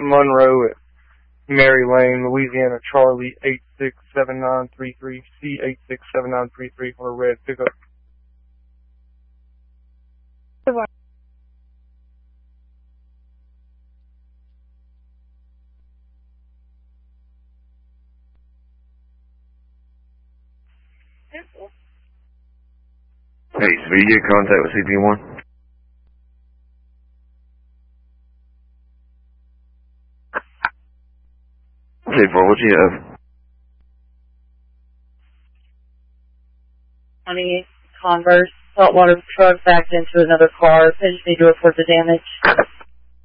Monroe at Mary Lane, Louisiana, Charlie 867933, C867933 on a red pickup. Hey, so you get contact with CP1? C4, what you have? 28 Converse, saltwater truck backed into another car. I just need to report the damage.